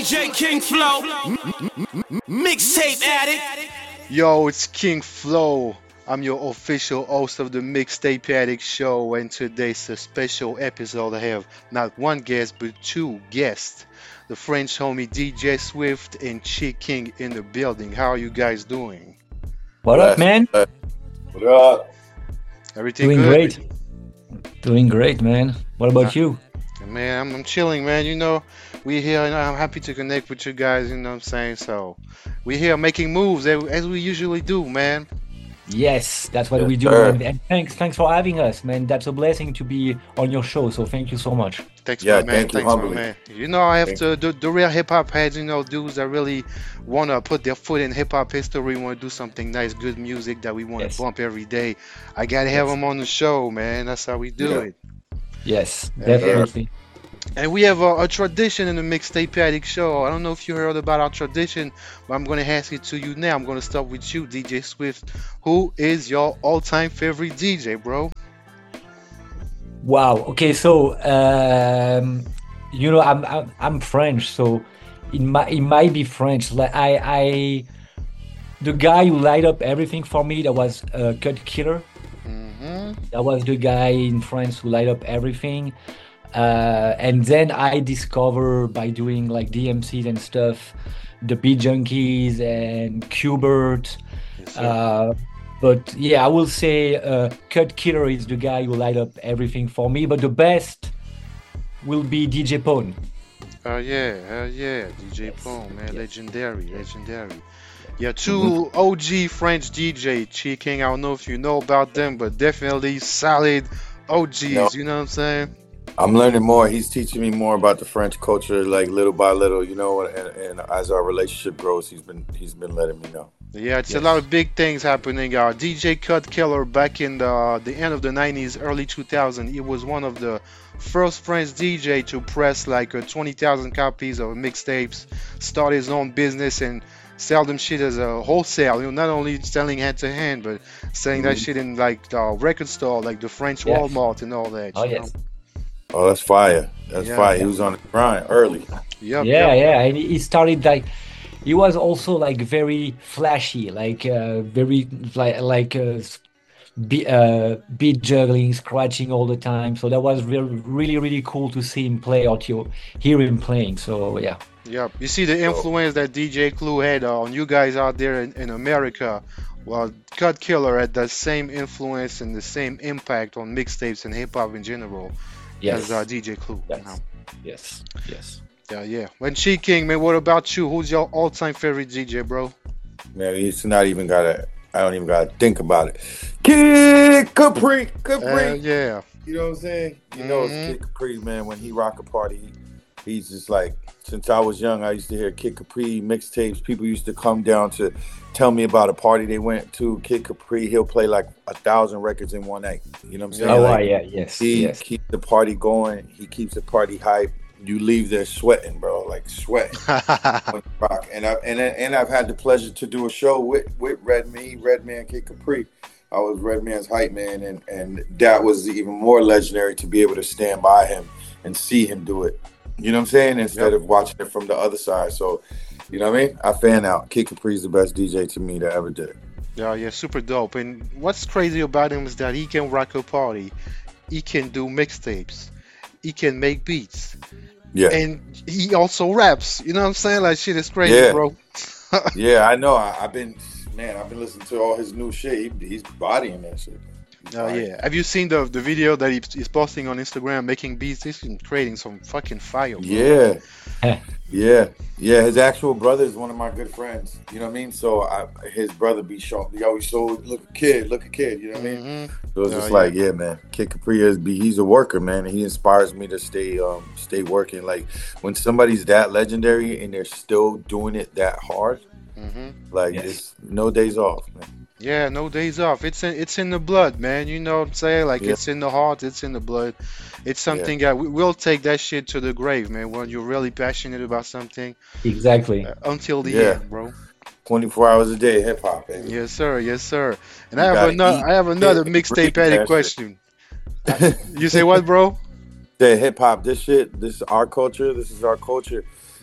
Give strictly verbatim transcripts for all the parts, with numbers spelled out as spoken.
J King Flow, mixtape addict. Yo, it's King Flow. I'm your official host of the Mixtape Addict Show, and today's a special episode. I have not one guest, but two guests. The French homie D J Swift and Chick King in the building. How are you guys doing? What up, man? What up? Everything Doing good? great. Doing great, man. What about you? Man, I'm, I'm chilling, man. You know, we here, and I'm happy to connect with you guys. You know what I'm saying? So, we here making moves as as we usually do, man. Yes, that's what Yes, we do. sir. And, and thanks, thanks for having us, man. That's a blessing to be on your show. So thank you so much. Thanks, Yeah, my man. thank you, Thanks, my humbly. man. You know, I have Thank to the, the real hip hop heads. You know, dudes that really want to put their foot in hip hop history. Want to do something nice, good music that we want to Yes. bump every day. I gotta have Yes. them on the show, man. That's how we do Yeah. it. Yes, Yeah. definitely. And we have a, a tradition in the Mixtape Addict Show. I don't know if you heard about our tradition, but I'm gonna ask it to you now. I'm gonna start with you, D J Swift. Who is your all-time favorite D J, bro? Wow. Okay, so um, you know, I'm, I'm I'm French, so it might it might be French. Like I I the guy who light up everything for me, that was uh, Cut Killer. Mm-hmm. That was the guy in France who light up everything. Uh, and then I discover by doing like D M Cs and stuff, the Beat Junkies and Qbert. Yes, sir. Uh, but yeah, I will say uh, Cut Killer is the guy who light up everything for me. But the best will be D J Pone. Oh yeah, hell yeah, D J Yes, Pone, man, yes, legendary, yes. legendary. Yeah, Mm-hmm. two O G French D J, Chi King. I don't know if you know about them, but definitely solid No, O Gs. You know what I'm saying? I'm learning more. He's teaching me more about the French culture, like little by little, you know. And, and as our relationship grows, he's been he's been letting me know. Yeah, it's a lot Yes. of big things happening. Uh, D J Cut Killer back in the the end of the nineties, early two thousand. He was one of the first French D J to press like uh, twenty thousand copies of mixtapes, start his own business and sell them shit as a wholesale. You know, not only selling hand to hand, but selling that Mhm. shit in like the record store, like the French Yes. Walmart and all that. Oh You know? yes. Oh, that's fire. That's Yeah. fire. He Yeah. was on the grind early. Yep. Yeah, Yep. yeah. And he started like he was also like very flashy, like uh, very like like uh, s- be, uh, beat juggling, scratching all the time. So that was really, really, really cool to see him play or to hear him playing. So yeah, Yep. You see the So, influence that D J Clue had uh, on you guys out there in, in America. Well, Cut Killer had that same influence and the same impact on mixtapes and hip hop in general as uh, yes, D J Clue. You know? yes, yes, yes. Yeah, yeah. When Chi King, man, what about you? Who's your all-time favorite D J, bro? man, it's not even gotta. I don't even gotta think about it. Kid Capri, Uh, Capri. yeah. You know what I'm saying? You know it's Mm-hmm. Kid Capri, man. When he rock a party, he, he's just like. Since I was young, I used to hear Kid Capri mixtapes. People used to come down to tell me about a party they went to. Kid Capri, he'll play like a thousand records in one night. You know what I'm saying? Oh, Yeah. wow, Like yeah, yes, he yes. keeps the party going. He keeps the party hype. You leave there sweating, bro, like sweating when you rock. And I and and I've had the pleasure to do a show with with Redman, Redman, Kid Capri. I was Redman's hype man, and and that was even more legendary to be able to stand by him and see him do it. You know what I'm saying? Instead Yep. of watching it from the other side. So, you know what I mean? I fan out. Kid Capri's the best D J to me that ever did it. Yeah, yeah, super dope. And what's crazy about him is that he can rock a party, he can do mixtapes, he can make beats, Yeah. and he also raps. You know what I'm saying? Like, shit is crazy, Yeah. bro. Yeah, I know. I, I've been, man, I've been listening to all his new shit. He, he's bodying that shit. He's Oh bodying. yeah. Have you seen the the video that he, he's posting on Instagram making beats? He's been creating some fucking fire, bro. Yeah. Heh. Yeah, yeah. His actual brother is one of my good friends. You know what I mean? So I, his brother be showing, he always show, look a kid, look a kid. You know what I mean? Mm-hmm. So it's Oh just yeah. like, yeah, man. Kid Capri is be, he's a worker, man, and he inspires me to stay, um, stay working. Like when somebody's that legendary and they're still doing it that hard, Mm-hmm. like Yes. it's no days off, man. Yeah, no days off. It's in it's in the blood, man. You know what I'm saying? Like Yeah, it's in the heart, it's in the blood. It's yeah, something that we, we'll take that shit to the grave, man. When you're really passionate about something, Exactly. uh, until the yeah. end, bro. twenty-four hours a day, hip hop, baby. Yes, sir. Yes, sir. And I You have gotta another eat, I have another hit, mixtape breathe addict that question. Uh, shit. You say what, bro? Say hip hop, this shit, this is our culture, this is our culture.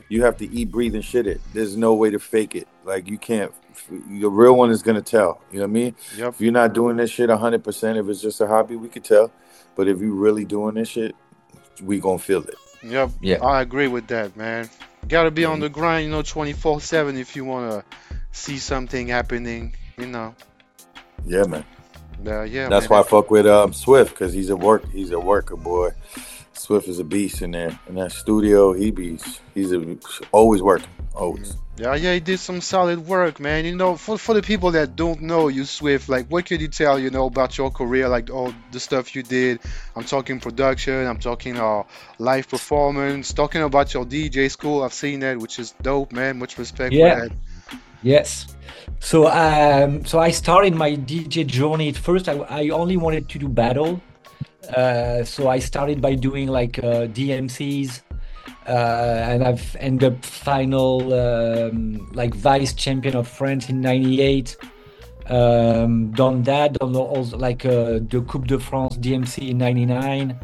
you have to eat, breathe, and shit it. There's no way to fake it. Like you can't. The real one is gonna tell. You know what I mean? Yep. If you're not doing this shit one hundred percent, if it's just a hobby, we could tell. But if you really doing this shit, we gonna feel it. Yep. Yeah. I agree with that, man. Gotta be on the grind, you know, twenty-four seven if you wanna see something happening, you know. Yeah, man. Uh, yeah. That's man. why I fuck with um Swift, because he's a work. He's a worker, boy. Swift is a beast in there. In that studio, he be he's a, always working, always. Yeah, yeah, he did some solid work, man. You know, for for the people that don't know you, Swift, like, what could you tell, you know, about your career, like all the stuff you did? I'm talking production, I'm talking uh live performance, talking about your D J school. I've seen that, which is dope, man. Much respect Yeah. for that. Yes. So um, so I started my D J journey. At first, I, I only wanted to do battle. Uh, so I started by doing like uh, D M Cs, uh, and I've ended up final um, like vice champion of France in ninety-eight. Um, done that, done also like uh, the Coupe de France D M C in ninety-nine.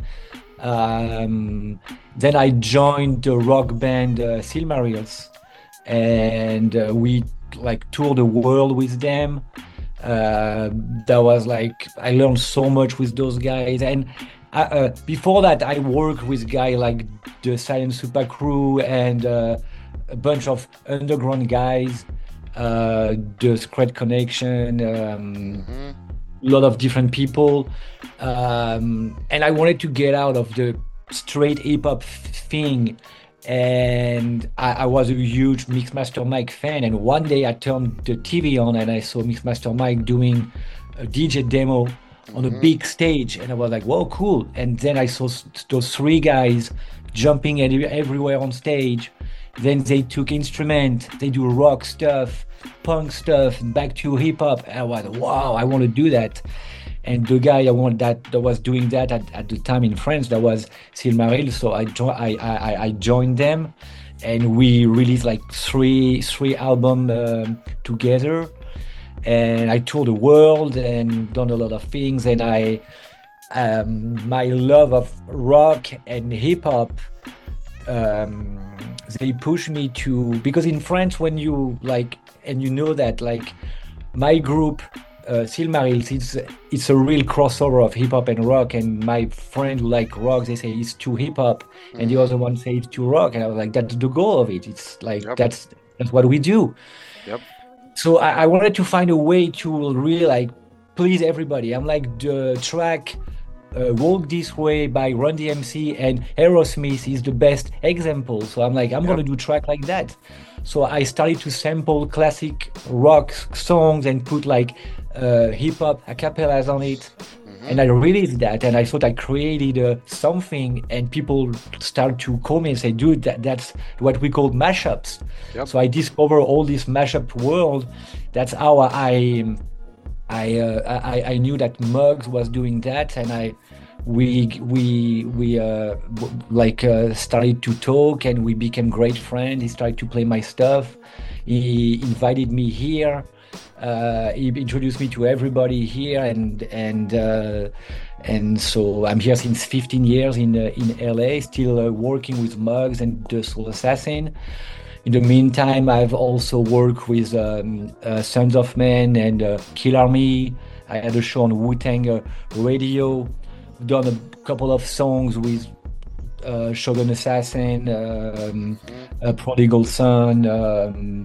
Um, then I joined the rock band uh, Silmarils, and uh, we like toured the world with them. Uh, that was like I learned so much with those guys, and I, uh, before that I worked with guys like the Silent Super Crew and uh, a bunch of underground guys, uh, the Secret Connection, um, Mhm. a lot of different people, um, and I wanted to get out of the straight hip hop thing. And I, I was a huge Mixmaster Mike fan, and one day I turned the T V on and I saw Mixmaster Mike doing a D J demo on a Mhm. big stage, and I was like, whoa, cool. And then I saw s- those three guys jumping any- everywhere on stage. Then they took instrument, they do rock stuff, punk stuff, back to hip hop. I was, wow, I want to do that. And the guy I want that that was doing that at, at the time in France, that was Silmaril. So I, jo- I I I joined them, and we released like three three albums um, together. And I toured the world and done a lot of things. And I um, my love of rock and hip hop, um, they push me to, because in France when you like, and you know that like my group uh, Silmarils, it's it's a real crossover of hip hop and rock. And my friend who like rock, they say it's too hip hop, and the Mhm. other one say it's too rock. And I was like, that's the goal of it. It's like Yep. that's that's what we do. Yep. So I, I wanted to find a way to really like please everybody. I'm like the track uh, Walk This Way by Run D M C and Aerosmith is the best example. So I'm like, I'm Yep. gonna do track like that. So I started to sample classic rock songs and put like uh, hip hop acapellas on it. Mhm. And I released that, and I thought I created uh, something, and people start to call me and say, dude, that, that's what we call mashups. Yep. So I discover all this mashup world. That's how I I uh, I, I knew that Muggs was doing that, and I we we we uh, w- like uh, started to talk, and we became great friends. He started to play my stuff. He invited me here. Uh, he introduced me to everybody here, and and uh, and so I'm here since fifteen years in uh, in L A, still uh, working with Muggs and the Soul Assassin. In the meantime, I've also worked with um, uh, Sons of Men and uh, Kill Army. I had a show on Wu-Tang uh, Radio. Done a couple of songs with uh, Shogun Assassin, um, uh, Prodigal Son, um,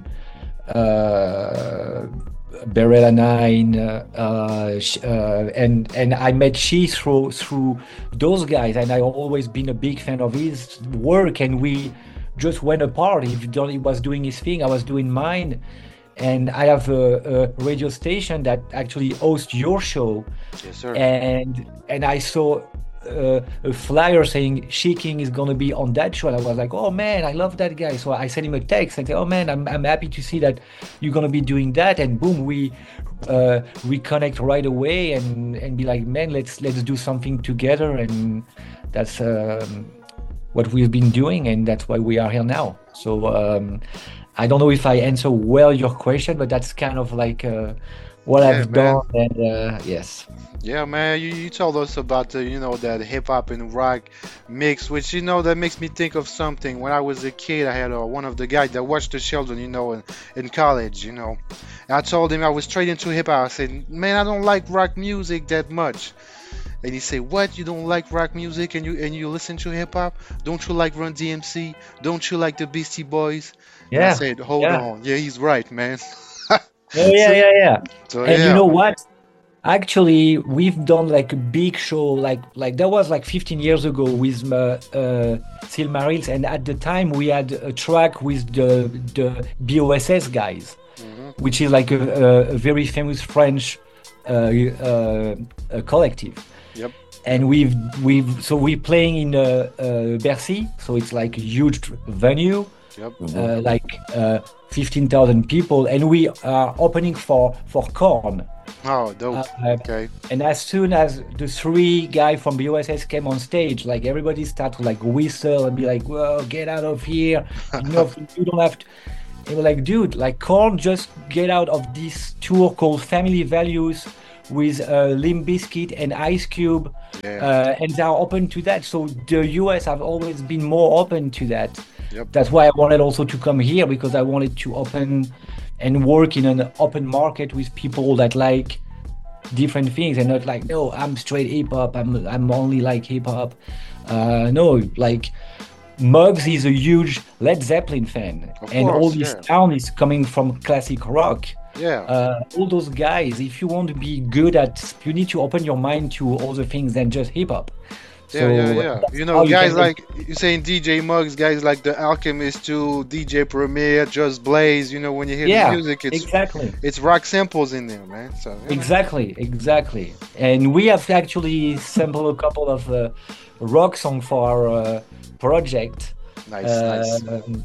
uh, Beretta Nine, uh, uh, sh- uh, and and I met She through through those guys, and I always been a big fan of his work, and we just went apart. He, done, he was doing his thing, I was doing mine, and I have a, a radio station that actually hosts your show, Yes, sir. and and I saw uh, a flyer saying She King is gonna be on that show, and I was like, oh man, I love that guy. So I sent him a text and said, oh man, I'm I'm happy to see that you're gonna be doing that, and boom, we uh, we connect right away, and and be like, man, let's let's do something together, and that's um, what we've been doing, and that's why we are here now. So um, I don't know if I answer well your question, but that's kind of like uh, what Yeah, I've man. done. And uh, yes, Yeah, man, you, you told us about the, you know, that hip hop and rock mix, which, you know, that makes me think of something. When I was a kid, I had uh, one of the guys that watched the children, you know, in, in college, you know. And I told him I was straight into hip hop. I said, man, I don't like rock music that much. And he said, what? You don't like rock music and you and you listen to hip hop? Don't you like Run D M C? Don't you like the Beastie Boys? And I yeah, said, hold yeah, on. Yeah, he's right, man. oh yeah, So, yeah, yeah. so And you yeah, know man. what? Actually, we've done like a big show, like like that was like fifteen years ago with uh, uh, Silmarils, and at the time we had a track with the the B O S S guys, Hmm. which is like a, a, a very famous French uh, uh, uh, collective. Yep, And we've we've so we're playing in uh, uh, Bercy, so it's like a huge venue, yep. Mhm. uh, like uh, fifteen thousand people, and we are opening for for Korn. Oh, dope. Uh, Okay. and as soon as the three guys from B O S S came on stage, like everybody started to like whistle and be like, "Whoa, get out of here! Enough! You don't have to." And we're like, "Dude, like Korn just get out of this tour called Family Values with uh, Limp Bizkit and Ice Cube, Yeah. uh, and they are open to that." So the U S have always been more open to that. Yep. That's why I wanted also to come here, because I wanted to open and work in an open market with people that like different things, and not like, no, I'm straight hip hop. I'm I'm only like hip hop. Uh, no, like Muggs is a huge Led Zeppelin fan, Of and all course, this yeah. town is coming from classic rock. Yeah. Uh, all those guys, if you want to be good at, you need to open your mind to other things than just hip hop. Yeah, yeah, So yeah. that's You how know, you guys can make. like you saying D J Muggs, guys like The Alchemist too, D J Premier, Just Blaze. You know, when you hear the Yeah, music, it's exactly. it's rock samples in there, man. So yeah, man. Exactly, exactly. And we have actually sampled a couple of uh, rock songs for our uh, project. Nice, nice. Um,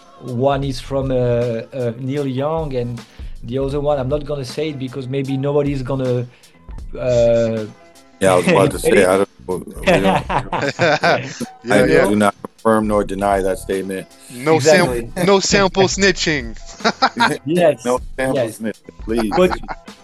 one is from uh, uh, Neil Young, and the other one, I'm not gonna say it because maybe nobody's gonna uh, Yeah, I was about to get say, it. I don't, we don't, we don't Yeah, I You yeah. do know? not confirm nor deny that statement. No sam Exactly. no sample snitching. Yes, No sample yes. snitch, please. But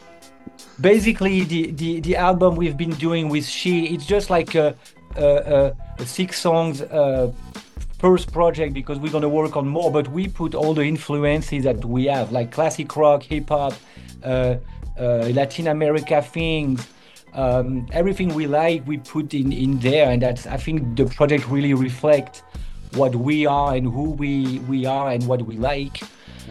basically, the, the, the album we've been doing with She, it's just like a, a, a, a six songs uh, first project, because we're gonna work on more. But we put all the influences that we have, like classic rock, hip hop, uh, uh, Latin America things, um, everything we like, we put in in there, and that's, I think the project really reflects what we are and who we we are and what we like.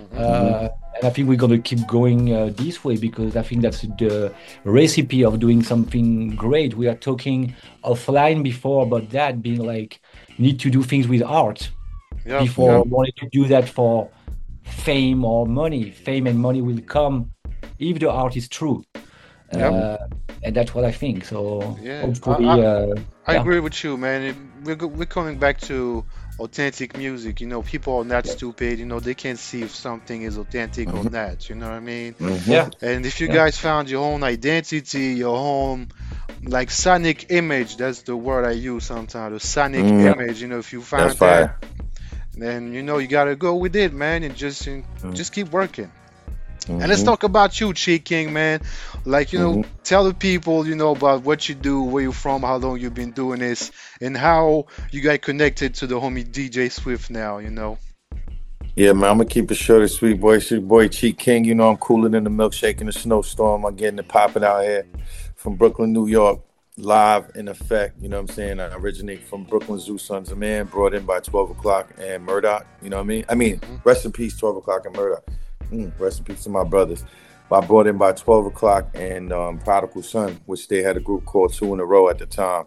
Uh, and I think we're gonna keep going uh, this way, because I think that's the recipe of doing something great. We are talking offline before about that being like, need to do things with art Yep, before yep. wanting to do that for fame or money. Fame and money will come if the art is true. Yep. Uh, and that's what I think. So Yeah. I, hopefully, I uh, I yeah, agree with you, man. It, we're go- we're coming back to authentic music. You know, people are not stupid. You know, they can see if something is authentic or Mhm. not. You know what I mean? Mhm. yeah, And if you yeah, guys found your own identity, your own like sonic image, that's the word I use sometimes, the sonic Mm, image. You know, if you that's found that, fire. then you know you gotta go with it, man, and just and just keep working. And let's Mhm. talk about you, Chi King, man. Like, you know, Mhm. tell the people, you know, about what you do, where you're from, how long you've been doing this, and how you got connected to the homie D J Swift now, you know. Yeah, man, I'm gonna keep it short and sweet, boy. It's your boy Cheat King. You know I'm cooler than the milkshake in the snowstorm. I'm getting it popping out here from Brooklyn, New York, live in effect. You know what I'm saying? I originate from Brooklyn Zoo, Sons of Man, brought in by twelve o'clock and Murdoch. You know what I mean? I mean, Mhm. rest in peace, twelve o'clock and Murdoch. Mm, rest in peace to my brothers. But I brought in by twelve o'clock and um, Prodigal Son, which they had a group called Two in a Row at the time.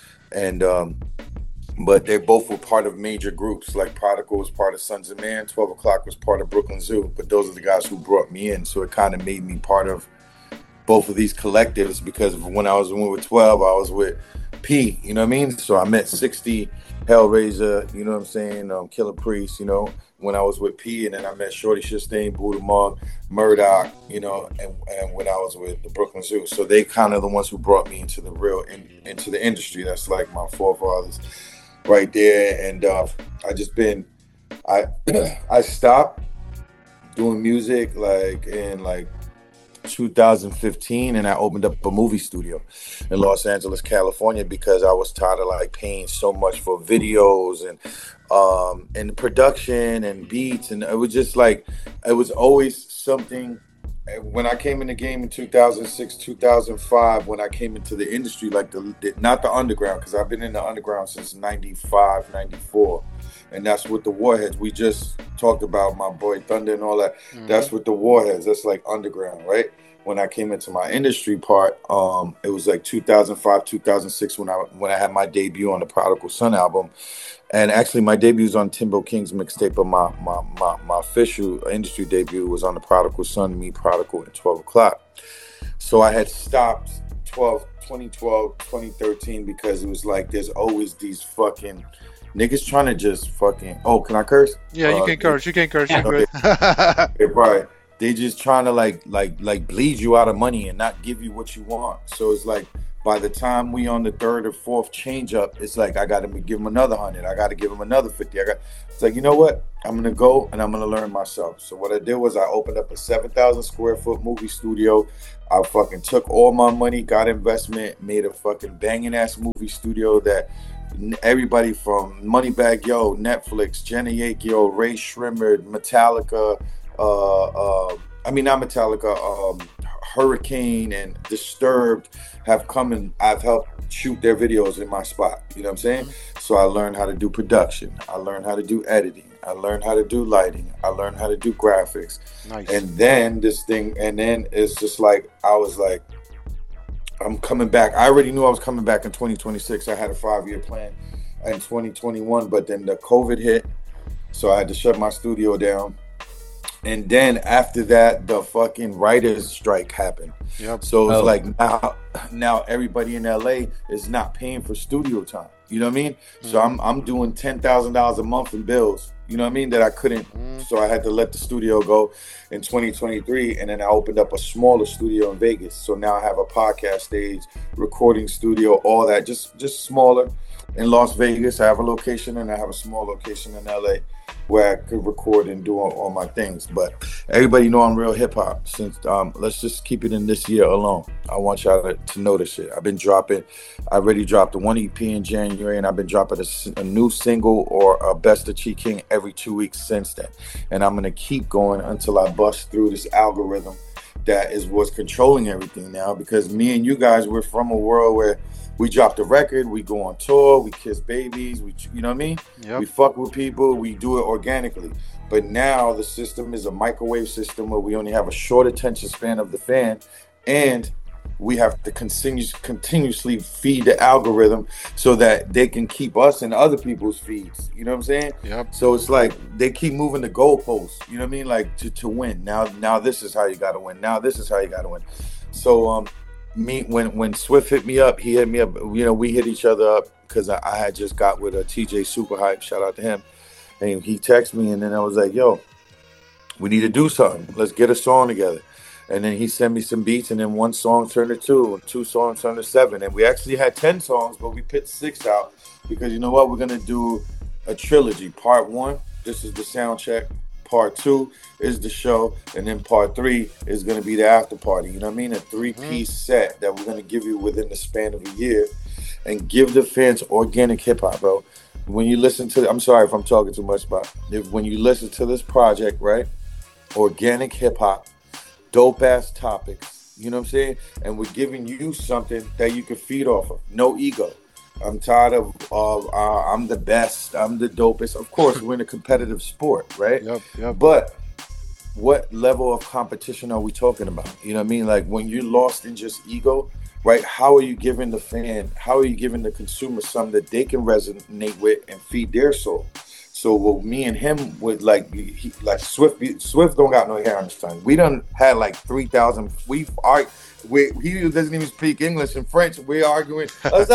And um, but they both were part of major groups. Like Prodigal was part of Sons of Man, twelve o'clock was part of Brooklyn Zoo. But those are the guys who brought me in. So it kind of made me part of both of these collectives, because when I was with twelve, I was with P, you know what I mean? So I met sixty, Hellraiser, you know what I'm saying, um, Killer Priest, you know, when I was with P, and then I met Shorty Shastain, Buddha Monk, Murdoch, you know, and, and when I was with the Brooklyn Zoo. So they kind of the ones who brought me into the real, in, into the industry. That's like my forefathers. right there. And uh, I just been, I I stopped doing music like in like two thousand fifteen, and I opened up a movie studio in Los Angeles, California, because I was tired of like paying so much for videos and um and production and beats, and it was just like it was always something. When I came in the game in two thousand six, two thousand five, when I came into the industry, like the, the not the underground, because I've been in the underground since ninety-five, ninety-four, and that's with the Warheads. We just talked about my boy Thunder and all that. Mm-hmm. That's with the Warheads. That's like underground, right? When I came into my industry part, um, it was like two thousand five, two thousand six when I when I had my debut on the Prodigal Son album. And actually, my debut was on Timbo King's mixtape, but my, my my my official industry debut was on the Prodigal Son, Me Prodigal, at twelve o'clock. So I had stopped twelve, twenty twelve, twenty thirteen because it was like there's always these fucking niggas trying to just fucking. Oh, can I curse? Yeah, you uh, can curse. You can curse. Yeah. You're good. Okay, right. They just trying to like like like bleed you out of money and not give you what you want. So it's like, by the time we on the third or fourth change up, it's like I got to give them another hundred. I got to give them another fifty. I got. It's like, you know what? I'm gonna go and I'm gonna learn myself. So what I did was I opened up a seven thousand square foot movie studio. I fucking took all my money, got investment, made a fucking banging ass movie studio that everybody from Moneybagg Yo, Netflix, Jenny Akio, Ray Shrimmer, Metallica. Uh, uh, I mean not Metallica. Um, Hurricane and Disturbed have come and I've helped shoot their videos in my spot. You know what I'm saying? Mm-hmm. So I learned how to do production. I learned how to do editing. I learned how to do lighting. I learned how to do graphics. Nice. And then this thing, and then it's just like, I was like, I'm coming back. I already knew I was coming back in twenty twenty-six. I had a five-year plan in twenty twenty-one, but then the COVID hit. So I had to shut my studio down. And then after that, the fucking writers' strike happened. Yep. So it's oh. like now, now everybody in L A is not paying for studio time. You know what I mean? Mm-hmm. So I'm I'm doing ten thousand dollars a month in bills. You know what I mean? That I couldn't. Mm-hmm. So I had to let the studio go in twenty twenty-three, and then I opened up a smaller studio in Vegas. So now I have a podcast stage, recording studio, all that, just just smaller. In Las Vegas, I have a location, and I have a small location in L A where I could record and do all, all my things. But everybody know I'm real hip hop. Since um, let's just keep it in this year alone. I want y'all to, to know this shit. I've been dropping. I already dropped the one E P in January, and I've been dropping a, a new single or a Best of Chi King every two weeks since then. And I'm gonna keep going until I bust through this algorithm that is what's controlling everything now. Because me and you guys, we're from a world where we drop the record, we go on tour, we kiss babies, we, you know what I mean? Yep. We fuck with people, we do it organically. But now the system is a microwave system where we only have a short attention span of the fan, and we have to continue, continuously feed the algorithm so that they can keep us in other people's feeds. You know what I'm saying? Yep. So it's like they keep moving the goalposts. You know what I mean? Like to, to win. Now, now this is how you got to win. Now this is how you got to win. So um, me when when Swift hit me up, he hit me up. You know, we hit each other up because I, I had just got with a T J Super Hype. Shout out to him. And he texted me, and then I was like, "Yo, we need to do something. Let's get a song together." And then he sent me some beats, and then one song turned to two, and two songs turned to seven. And we actually had ten songs, but we picked six out because you know what? We're gonna do a trilogy. Part one, this is the sound check. Part two is the show, and then part three is gonna be the after party. You know what I mean? A three-piece set that we're gonna give you within the span of a year, and give the fans organic hip hop, bro. When you listen to, I'm sorry if I'm talking too much, but if when you listen to this project, right? Organic hip hop. Dope ass topics, you know what I'm saying? And we're giving you something that you can feed off of. No ego. I'm tired of uh, uh, I'm the best, I'm the dopest. Of course, we're in a competitive sport, right? Yep, yep. But what level of competition are we talking about? You know what I mean? Like when you're lost in just ego, right? How are you giving the fan, how are you giving the consumer something that they can resonate with and feed their soul? So well, me and him would like, he, like Swift. Swift don't got no hair on his tongue. We done had like three thousand. We are. We, he doesn't even speak English and French. We're arguing. You know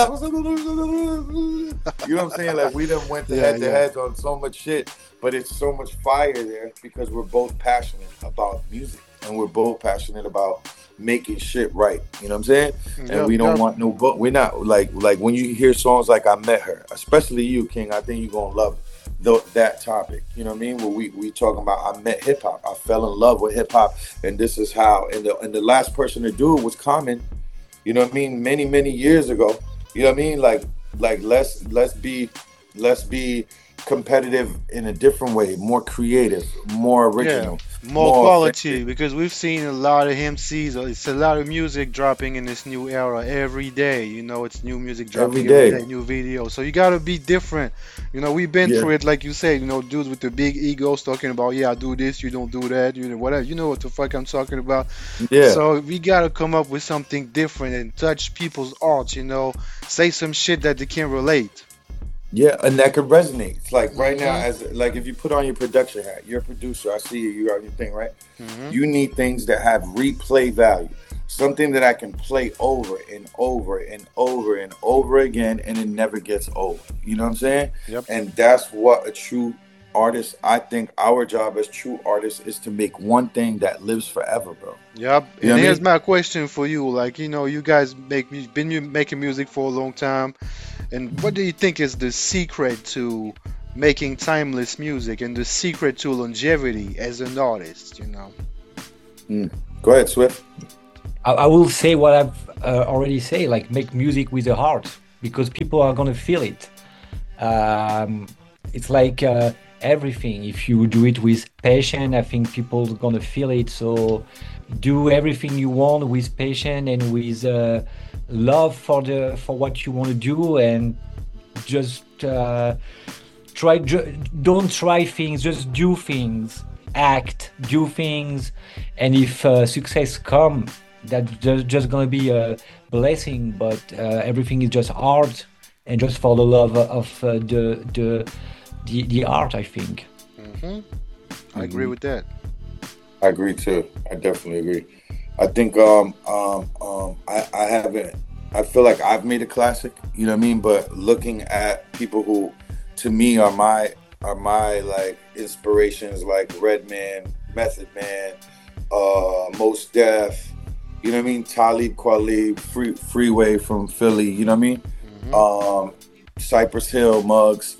what I'm saying? Like we done went to yeah, head to yeah. heads on so much shit, but it's so much fire there because we're both passionate about music. and we're both passionate about making shit right. You know what I'm saying? And Yep, we don't yep. want no book. We're not like like when you hear songs like I Met Her, especially you, King. I think you're gonna love the, that topic. You know what I mean? Where we we talking about I met hip hop. I fell in love with hip hop, and this is how. And the and the last person to do it was Common. You know what I mean? Many many years ago. You know what I mean? Like like let's let's be let's be competitive in a different way, more creative, more Yeah, original, more more quality authentic. because we've seen a lot of M Cs. uh, It's a lot of music dropping in this new era every day. You know, it's new music Every dropping every day. day, new videos. So you gotta be different. You know, we've been Yeah. through it, like you said. You know, dudes with the big egos talking about, yeah, I do this, you don't do that, you know, whatever. You know what the fuck I'm talking about. Yeah. So we gotta come up with something different and touch people's hearts. You know, say some shit that they can relate. Yeah, and that could resonate. It's like right now, Mhm. as like if you put on your production hat, you're a producer. I see you. You're on your thing, right? Mhm. You need things that have replay value, something that I can play over and over and over and over again, and it never gets old. You know what I'm saying? Yep. And that's what a true artist. I think our job as true artists is to make one thing that lives forever, bro. Yep. You know And what I here's mean? my question for you. Like, you know, you guys make mu- been mu- making music for a long time. And what do you think is the secret to making timeless music and the secret to longevity as an artist, you know? Mm. Go ahead, Swift. I, I will say what I've uh, already said, like make music with the heart because people are gonna feel it. Um, it's like uh, everything. If you do it with passion, I think people are gonna feel it. So do everything you want with passion and with uh, love for the for what you want to do, and just uh, try. Ju- don't try things. Just do things. Act. Do things, and if uh, success come, that's just, just gonna be a blessing. But uh, everything is just art, and just for the love of uh, the the the the art, I think. hmm I agree hmm with that. I agree too. I definitely agree. I think um um um I, I haven't I feel like I've made a classic, you know what I mean? But looking at people who to me are my are my like inspirations like Redman, Method Man, uh Mos Def, you know what I mean? Talib Kweli, Free Freeway from Philly, you know what I mean? hmm Um Cypress Hill, Muggs,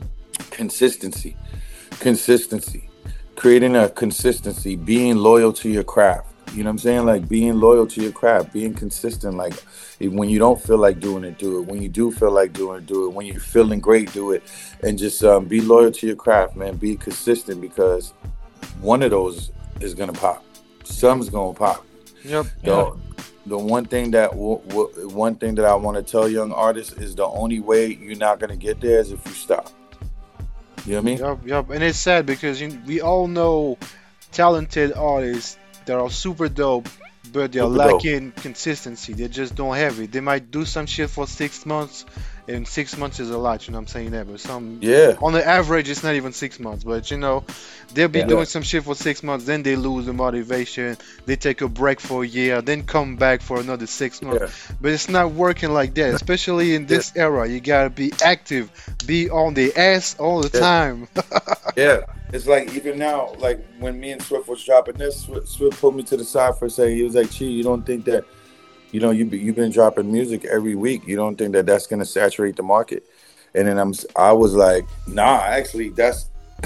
consistency. Consistency, creating a consistency, being loyal to your craft. You know what I'm saying? Like being loyal to your craft, being consistent. Like if- when you don't feel like doing it, do it. When you do feel like doing it, do it. When you're feeling great, do it. And just um, be loyal to your craft, man. Be consistent because one of those is gonna pop. Some's gonna pop. Yep. Yeah. The the one thing that w- w- one thing that I want to tell young artists is the only way you're not gonna get there is if you stop. You know what I mean? Yep. Yep. And it's sad because you, we all know talented artists that are super dope, but they're Super dope. lacking consistency. They just don't have it. They might do some shit for six months, and six months is a lot, you know what I'm saying? That, but some, Yeah. on the average, it's not even six months, but you know, they'll be Yeah. doing Yeah. some shit for six months, then they lose the motivation, they take a break for a year, then come back for another six months. Yeah. But it's not working like that, especially in Yeah. this era. You gotta be active, be on the ass all the Yeah. time. Yeah, it's like even now, like when me and Swift was dropping this, Swift, Swift pulled me to the side for a second. He was like, "Chi, you don't think that, you know, you be, you've been dropping music every week. You don't think that that's gonna saturate the market?" And then I'm, s- I was like, "Nah, actually, that's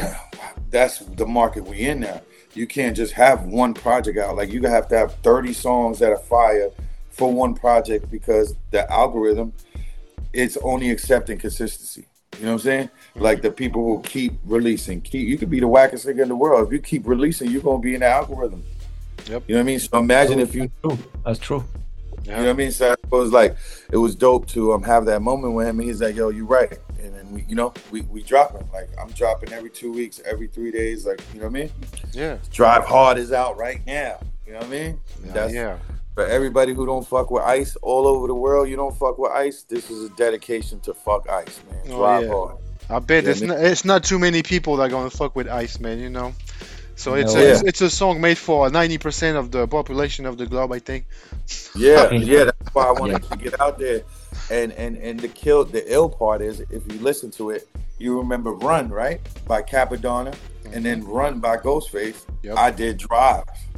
that's the market we in now. You can't just have one project out. Like you have to have thirty songs that are fire for one project because the algorithm it's only accepting consistency. You know what I'm saying? Like the people who keep releasing, keep you could be the wackest nigga in the world. If you keep releasing, you're gonna be in the algorithm. Yep. You know what I mean? So imagine True. if you, True. That's true. you know what I mean? So it was like it was dope to um have that moment with him. And he's like, "Yo, you right." And then we, you know, we we dropping. Like I'm dropping every two weeks, every three days. Like you know what I mean? Yeah. Drive Hard is out right now. You know what I mean? Yeah. That's Yeah. for everybody who don't fuck with Ice all over the world. You don't fuck with Ice. This is a dedication to fuck Ice, man. Oh Drive yeah. Hard. I bet You know it's what not, it's not too many people that are gonna fuck with Iceman, you know. So it's No a I it's, mean? it's a song made for ninety percent of the population of the globe, I think. Yeah, Yeah. yeah, that's why I Yeah. wanted to get out there. And and and the kill the ill part is if you listen to it, you remember Run, right? By Capadonna, and hmm then Run by Ghostface. Yep. I did Drive.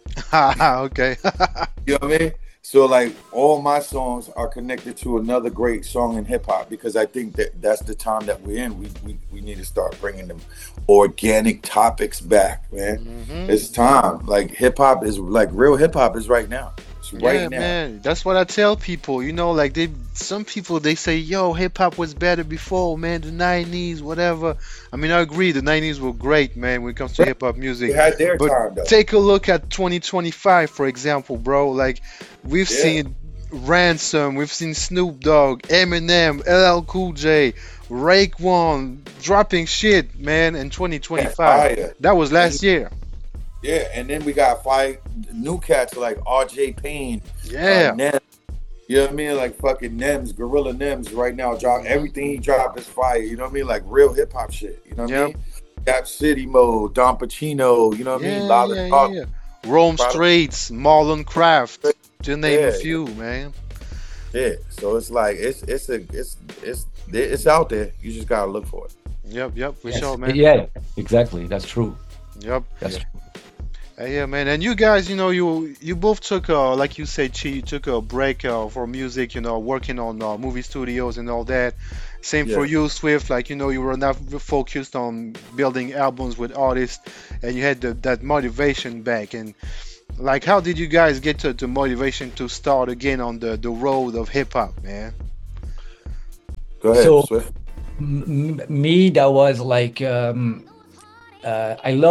Okay. You know what I mean? So like all my songs are connected to another great song in hip hop because I think that that's the time that we're in. We we, we need to start bringing them organic topics back, man. Hmm. It's time. Like hip hop is like real hip hop is right now. It's Yeah, right now. man. That's what I tell people. You know, like they, some people they say, "Yo, hip hop was better before, man. The nineties, whatever." I mean, I agree. The nineties were great, man, when it comes to hip hop They music. had their But time though. take a look at twenty twenty-five, for example, bro. Like we've Yeah. seen Ransom, we've seen Snoop Dogg, Eminem, L L Cool J, Raekwon dropping shit, man, in Yeah, twenty twenty-five. fire. That was And last year. yeah, and then we got five new cats like R J Payne, uh Yeah. Nem. You know what I mean? Like fucking Nems, Gorilla Nems right now drop Hmm. everything he dropped is fire. You know what I mean? Like real hip hop shit. You know what I Yep. mean? Cap City Mode, Don Pacino, you know what I mean? Yeah, Loud yeah, and yeah, Talk, yeah. Rome Product. Straits, Marlon Craft, to name a Yeah, few, man. yeah. So it's like it's it's a it's it's it's out there. You just gotta look for it. Yep, yep, for Yes. sure, man. Yeah, exactly. That's true. Yep. That's Yeah. true. Uh, yeah, man. And you guys, you know, you you both took uh like you said, Chi, you took a break uh, for music, you know, working on uh, movie studios and all that. Same for Yeah. you, Swift. Like, you know, you were not focused on building albums with artists, and you had the, that motivation back. And like, how did you guys get to the motivation to start again on the the road of hip hop, man? Go ahead, So Swift. m- m- me, that was like um, uh, I love.